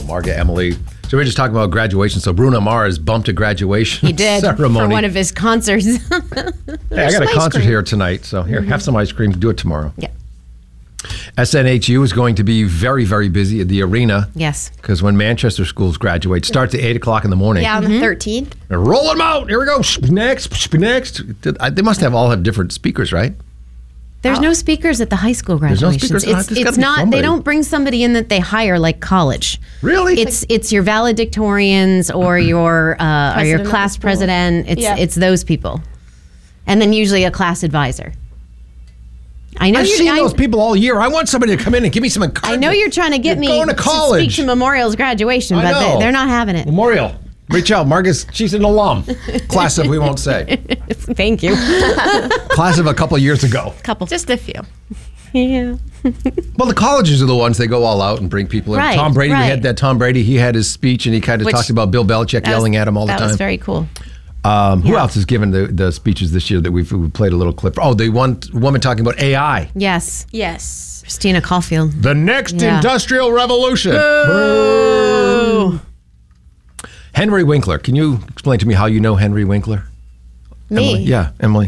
Marga, Emily. So we're just talking about graduation. So Bruno Mars bumped a graduation He did ceremony. for one of his concerts. Hey, I got a concert here tonight. So here, have some ice cream. Do it tomorrow. Yeah. SNHU is going to be very, very busy at the arena. Yes. Because when Manchester schools graduate, starts at 8 o'clock in the morning. Yeah, on the 13th. They're rolling them out. Here we go. Next. They must all have different speakers, right? There's no speakers at the high school There's no graduations. speakers? There's gotta It's be not. somebody. They don't bring somebody in that they hire like college. Really? It's your valedictorians or your President of the class school. president. It's those people, and then usually a class advisor. I know I've you're. seen those people all year. I want somebody to come in and give me some encouragement. I know you're trying to get me going to college. speak to Memorial's graduation, I but know. they're not having it. Memorial. Reach out. Marga's, she's an alum. Class of, we won't say. Thank you. Class of a couple of years ago. Just a few. Yeah. Well, the colleges are the ones they go all out and bring people in. Right, Tom Brady, we right. had that Tom Brady. He had his speech and he kind of talked about Bill Belichick yelling at him all the time. That was very cool. Who else has given the speeches this year that we played a little clip? Oh, the one woman talking about AI. Yes. Yes. Christina Caulfield. The next Yeah. industrial revolution. Boo. Henry Winkler. Can you explain to me how you know Henry Winkler? Me? Emily? Yeah, Emily.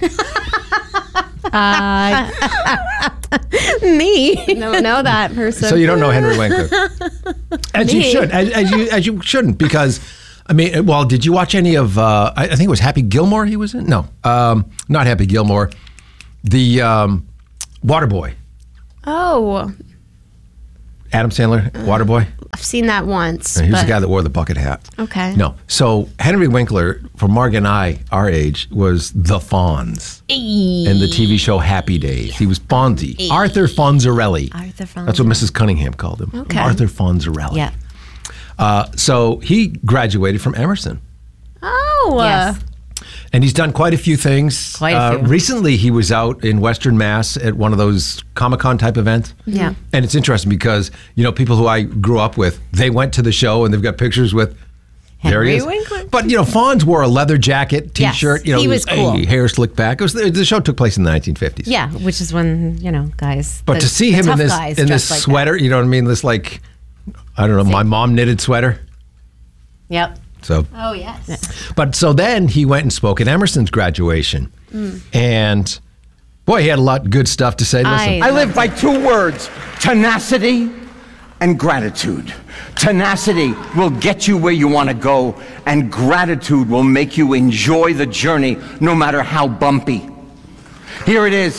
Me. Don't know that person. So you don't know Henry Winkler, as you should, as you shouldn't, because I mean, well, did you watch any of? I think it was Happy Gilmore. He was in. No, not Happy Gilmore. The Waterboy. Oh, Adam Sandler, Waterboy. I've seen that once. He was but- the guy that wore the bucket hat. Okay. No, so Henry Winkler, for Marg and I, our age, was the Fonz in the TV show Happy Days. He was Fonzie, Arthur Fonzarelli. Arthur Fonzarelli. That's what Mrs. Cunningham called him. Okay. Arthur Fonzarelli. Yeah. So he graduated from Emerson. Oh. Yes. And he's done quite a few things. Quite a few. Recently, he was out in Western Mass at one of those Comic-Con type events. Yeah. And it's interesting because, people who I grew up with, they went to the show and they've got pictures with there he Henry is. Winkler. But, Fonz wore a leather jacket, T-shirt. Yes, he was cool. Hair slicked back. The show took place in the 1950s. Yeah, which is when, guys. But to see him in this sweater, That. you know what I mean? This I don't know, my mom knitted sweater. Yep. So, Oh, yes. but so then he went and spoke at Emerson's graduation. And boy, he had a lot of good stuff to say. Listen. I live by two words, tenacity and gratitude. Tenacity will get you where you want to go, and gratitude will make you enjoy the journey no matter how bumpy. Here it is.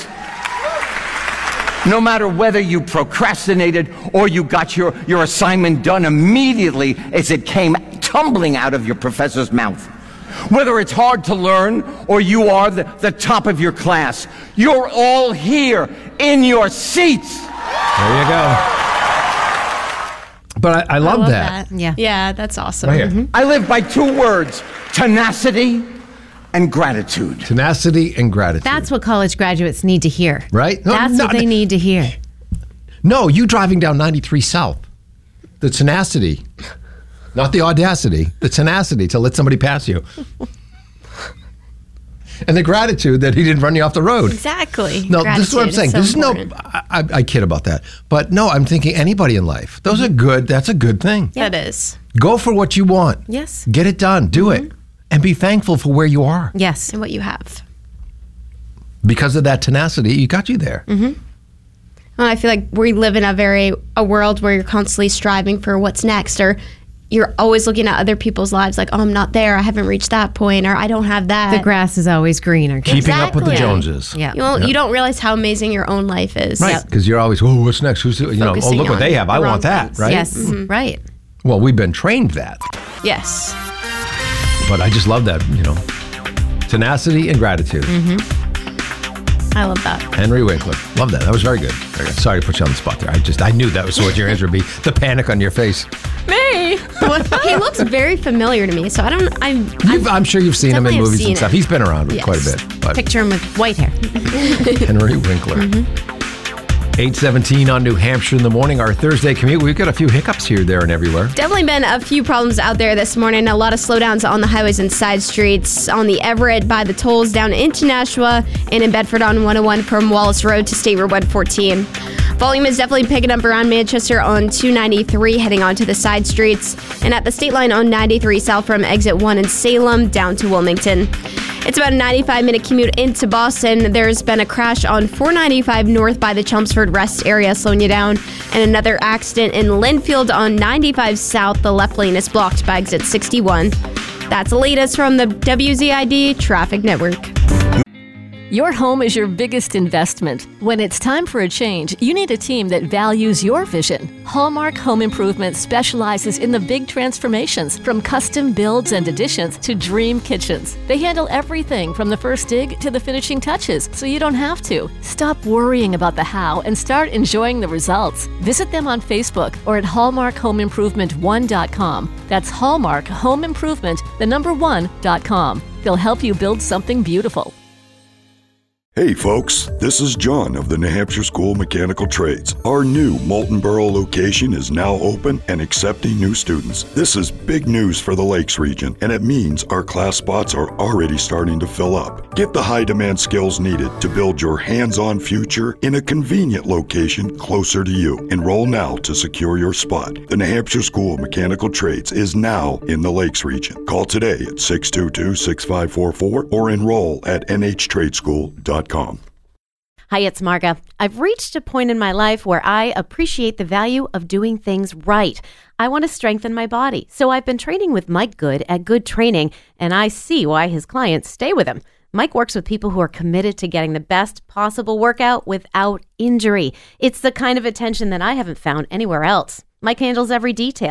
No matter whether you procrastinated or you got your assignment done immediately as it came tumbling out of your professor's mouth. Whether it's hard to learn or you are the top of your class, you're all here in your seats. There you go. But I love that. Yeah. Yeah, that's awesome. Right here. I live by two words, tenacity and gratitude. Tenacity and gratitude. That's what college graduates need to hear. Right? No, That's no, what they need to hear. No, you driving down 93 South. The tenacity, not the audacity, the tenacity to let somebody pass you. And the gratitude that he didn't run you off the road. Exactly. No, this is what I'm saying. So This is important. I kid about that. But no, I'm thinking anybody in life. Those are good. That's a good thing. That is. Go for what you want. Yes. Get it done. Do it. And be thankful for where you are. Yes. And what you have. Because of that tenacity, you got you there. Well, I feel like we live in a world where you're constantly striving for what's next, or you're always looking at other people's lives like, oh, I'm not there. I haven't reached that point, or I don't have that. The grass is always greener. Keeping up with the Exactly. Joneses. Yeah. You don't realize how amazing your own life is. Right. Because you're always, oh, what's next? Who's, Focusing look what on they have. the I wrong want that, things. right? Yes. Right. Well, we've been trained that. Yes. But I just love that, tenacity and gratitude. I love that. Henry Winkler. Love that. That was very good. Very good. Sorry to put you on the spot there. I knew that was what your answer would be. The panic on your face. Me. He looks very familiar to me, so I'm sure you've seen him in definitely have movies seen and stuff. it. He's been around Yes. quite a bit. But Picture him with white hair. Henry Winkler. 8:17 on New Hampshire in the morning. Our Thursday commute. We've got a few hiccups here, there, and everywhere. Definitely been a few problems out there this morning. A lot of slowdowns on the highways and side streets. On the Everett by the tolls down into Nashua, and in Bedford on 101 from Wallace Road to State Road 114. Volume is definitely picking up around Manchester on 293 heading onto the side streets, and at the state line on 93 south from exit 1 in Salem down to Wilmington. It's about a 95-minute commute into Boston. There's been a crash on 495 north by the Chelmsford Rest area, slowing you down. And another accident in Linfield on 95 south. The left lane is blocked by exit 61. That's the latest from the WZID Traffic Network. Your home is your biggest investment. When it's time for a change, you need a team that values your vision. Hallmark Home Improvement specializes in the big transformations, from custom builds and additions to dream kitchens. They handle everything from the first dig to the finishing touches, so you don't have to. Stop worrying about the how and start enjoying the results. Visit them on Facebook or at hallmarkhomeimprovement1.com. That's Hallmark Home Improvement, the number 1.com. They'll help you build something beautiful. Hey folks, this is John of the New Hampshire School of Mechanical Trades. Our new Molten Borough location is now open and accepting new students. This is big news for the Lakes region, and it means our class spots are already starting to fill up. Get the high demand skills needed to build your hands-on future in a convenient location closer to you. Enroll now to secure your spot. The New Hampshire School of Mechanical Trades is now in the Lakes region. Call today at 622-6544 or enroll at nhtradeschool.com. Hi, it's Marga. I've reached a point in my life where I appreciate the value of doing things right. I want to strengthen my body, so I've been training with Mike Good at Good Training, and I see why his clients stay with him. Mike works with people who are committed to getting the best possible workout without injury. It's the kind of attention that I haven't found anywhere else. Mike handles every detail.